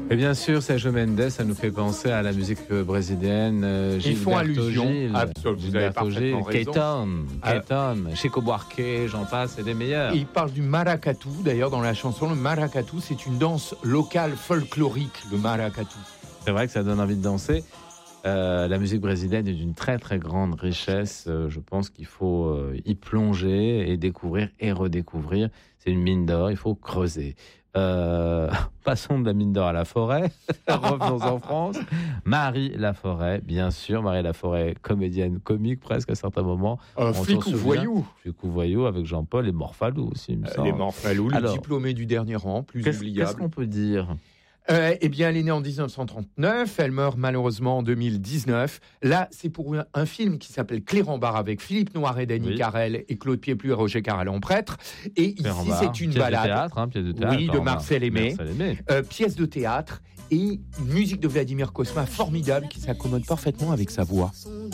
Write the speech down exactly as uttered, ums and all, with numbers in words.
Et bien sûr, Sergio Mendes, ça nous fait penser à la musique brésilienne. Euh, Ils font allusion. Gil, Absolument, vous avez parfaitement raison. Keton, Keton, Chico Buarque, j'en passe, c'est des meilleurs. Et il parle du maracatu, d'ailleurs, dans la chanson. Le maracatu, c'est une danse locale folklorique, le maracatu. C'est vrai que ça donne envie de danser. Euh, la musique brésilienne est d'une très très grande richesse. Euh, je pense qu'il faut euh, y plonger et découvrir et redécouvrir. C'est une mine d'or, il faut creuser. Euh, passons de la mine d'or à la forêt. Revenons en France. Marie Laforêt, bien sûr. Marie Laforêt, comédienne comique presque à certains moments. Euh, flic ou voyou. Flic ou voyou avec Jean-Paul et Morphalou aussi, il me semble. Les Morphalou, le diplômé du dernier rang, plus qu'est-ce, oubliable. Qu'est-ce qu'on peut dire ? Euh, eh bien, elle est née en dix-neuf cent trente-neuf, elle meurt malheureusement en deux mille dix-neuf. Là, c'est pour un, un film qui s'appelle Cléramballe avec Philippe Noiret, Denis oui. Carrel et Claude Pieplu et Roger Carrel en prêtre. Et ici, c'est une pièce balade. De théâtre, hein, pièce de théâtre, oui, de Marcel Aimé. Marcel Aimé. Euh, pièce de théâtre et musique de Vladimir Cosma formidable qui s'accommode parfaitement avec sa voix.